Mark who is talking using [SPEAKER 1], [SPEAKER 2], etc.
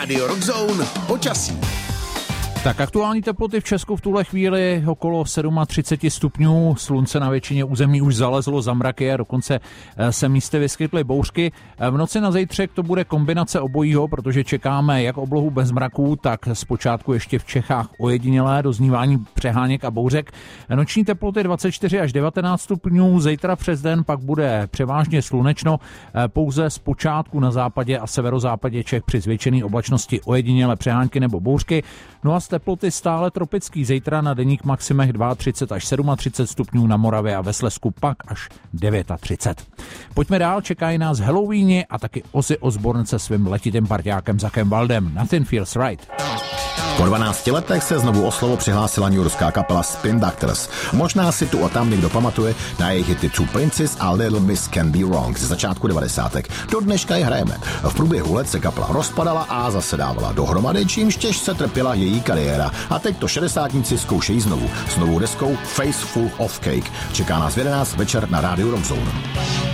[SPEAKER 1] Radio Rock Zone počasí.
[SPEAKER 2] Tak aktuální teploty v Česku v tuhle chvíli okolo 37 stupňů, slunce na většině území už zalezlo za mraky a dokonce se místy vyskytly bouřky. V noci na zítřek to bude kombinace obojího, protože čekáme jak oblohu bez mraků, tak zpočátku ještě v Čechách ojedinělé doznívání přeháněk a bouřek. Noční teploty 24 až 19 stupňů, zítra přes den pak bude převážně slunečno, pouze zpočátku na západě a severozápadě Čech při zvětšené oblačnosti ojedinělé přehánky nebo bouřky. No a teploty stále tropický, zítra na denních maximech 32 až 37 stupňů, na Moravě a ve Slezsku pak až 39. Pojďme dál, čekají nás Halloweeni a taky Ozzy Osbourne se svým letitým parťákem Zachem Wildem. Nothing Feels Right.
[SPEAKER 3] Po 12 letech se znovu o slovo přihlásila newyorská kapela Spin Doctors. Možná si tu a tam někdo pamatuje na jejich hity Two Princes a Little Miss Can Be Wrong ze začátku 90. Do dneška je hrajeme. V průběhu let se kapela rozpadala a zase dávala dohromady, čímž těžce trpěla její kariéra. A teď to šedesátníci zkoušejí znovu. S novou deskou Face Full of Cake. Čeká nás v 11 večer na rádiu Rock Zone.